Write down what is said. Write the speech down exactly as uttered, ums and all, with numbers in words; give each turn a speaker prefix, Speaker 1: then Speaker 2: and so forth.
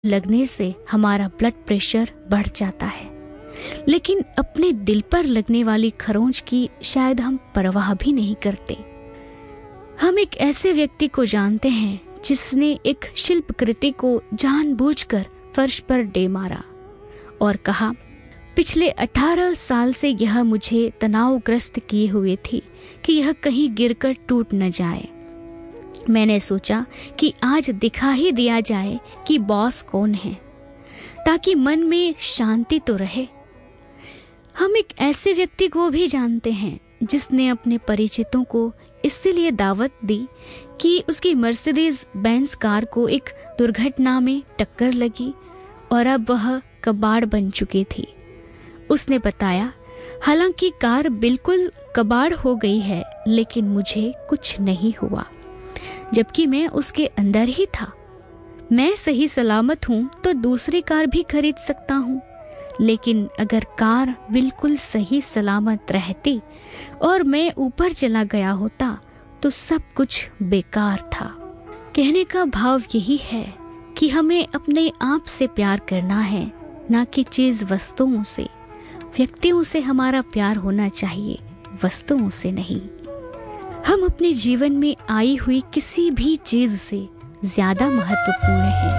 Speaker 1: लगने से हमारा ब्लड प्रेशर बढ़ जाता है, लेकिन अपने दिल पर लगने वाली खरोंच की शायद हम परवाह भी नहीं करते। हम एक ऐसे व्यक्ति को जानते हैं जिसने एक शिल्पकृति को जानबूझकर फर्श पर डे मारा और कहा, पिछले अठारह साल से यह मुझे तनावग्रस्त किए हुए थी कि यह कहीं गिरकर टूट न जाए। मैंने सोचा कि आज दिखा ही दिया जाए कि बॉस कौन है, ताकि मन में शांति तो रहे। हम एक ऐसे व्यक्ति को भी जानते हैं जिसने अपने परिचितों को इसलिए दावत दी कि उसकी मर्सिडीज बेंज कार को एक दुर्घटना में टक्कर लगी और अब वह कबाड़ बन चुकी थी। उसने बताया, हालांकि कार बिल्कुल कबाड़ हो गई है, लेकिन मुझे कुछ नहीं हुआ, जबकि मैं उसके अंदर ही था। मैं सही सलामत हूं तो दूसरी कार भी खरीद सकता हूं, लेकिन अगर कार बिल्कुल सही सलामत रहती और मैं ऊपर चला गया होता तो सब कुछ बेकार था। कहने का भाव यही है कि हमें अपने आप से प्यार करना है, ना कि चीज वस्तुओं से। व्यक्तियों से हमारा प्यार होना चाहिए, वस्तुओं से नहीं। हम अपने जीवन में आई हुई किसी भी चीज से ज्यादा महत्वपूर्ण हैं।